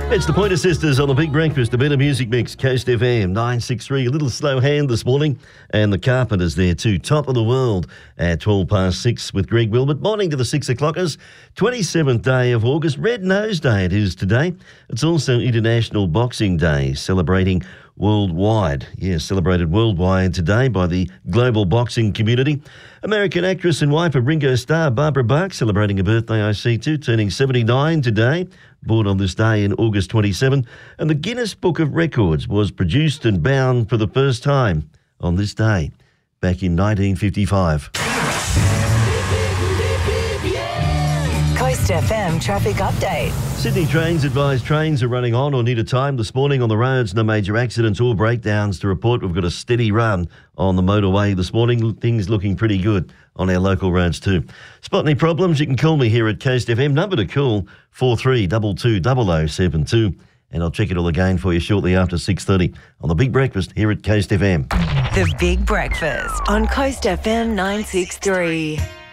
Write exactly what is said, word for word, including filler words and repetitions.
It's the Pointer Sisters on the Big Breakfast, a better music mix, Coast F M nine six three. A little slow hand this morning, and the Carpenters there too. Top of the world at twelve past six with Greg Wilbert. Morning to the six o'clockers. twenty-seventh day of August. Red Nose Day it is today. It's also International Boxing Day, celebrating worldwide. Yes, celebrated worldwide today by the global boxing community. American actress and wife of Ringo Starr, Barbara Bach, celebrating a birthday, I see too, turning seventy-nine today. Born on this day in August twenty-seventh. And the Guinness Book of Records was produced and bound for the first time on this day, back in nineteen fifty-five. Coast F M traffic update. Sydney Trains advise trains are running on or near time this morning on the roads. No major accidents or breakdowns to report. We've got a steady run on the motorway this morning. Things looking pretty good on our local roads too. Spot any problems? You can call me here at Coast F M. Number to call four three two two zero zero seven two. And I'll check it all again for you shortly after six thirty on the Big Breakfast here at Coast F M. The Big Breakfast on Coast F M nine six three.